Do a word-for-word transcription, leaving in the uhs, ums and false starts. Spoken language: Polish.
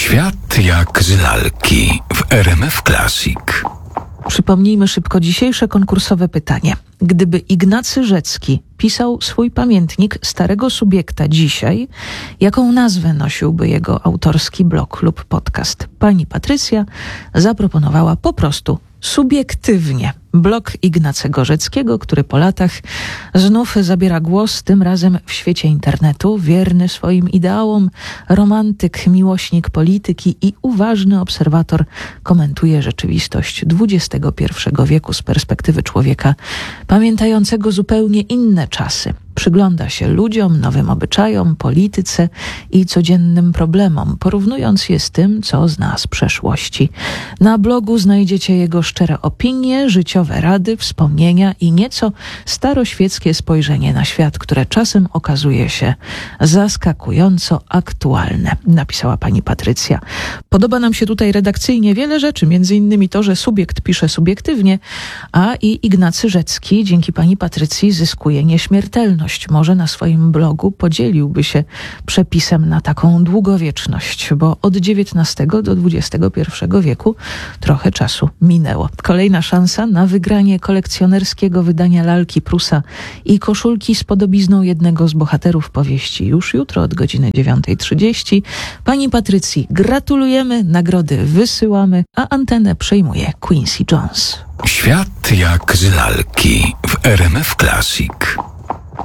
Świat jak z lalki w R M F Classic. Przypomnijmy szybko dzisiejsze konkursowe pytanie. Gdyby Ignacy Rzecki pisał swój pamiętnik starego subiekta dzisiaj, jaką nazwę nosiłby jego autorski blog lub podcast? Pani Patrycja zaproponowała po prostu subiektywnie. Blog Ignacego Rzeckiego, który po latach znów zabiera głos, tym razem w świecie internetu, wierny swoim ideałom, romantyk, miłośnik polityki i uważny obserwator komentuje rzeczywistość dwudziestego pierwszego wieku z perspektywy człowieka pamiętającego zupełnie inne czasy. Przygląda się ludziom, nowym obyczajom, polityce i codziennym problemom, porównując je z tym, co zna z przeszłości. Na blogu znajdziecie jego szczere opinie, życiowe rady, wspomnienia i nieco staroświeckie spojrzenie na świat, które czasem okazuje się zaskakująco aktualne, napisała pani Patrycja. Podoba nam się tutaj redakcyjnie wiele rzeczy, między innymi to, że subiekt pisze subiektywnie, a i Ignacy Rzecki dzięki pani Patrycji zyskuje nieśmiertelność. Może na swoim blogu podzieliłby się przepisem na taką długowieczność, bo od dziewiętnastego do dwudziestego pierwszego wieku trochę czasu minęło. Kolejna szansa na wygranie kolekcjonerskiego wydania lalki Prusa i koszulki z podobizną jednego z bohaterów powieści już jutro od godziny dziewiątej trzydzieści. Pani Patrycji gratulujemy, nagrody wysyłamy, a antenę przejmuje Quincy Jones. Świat jak z lalki w R M F Classic.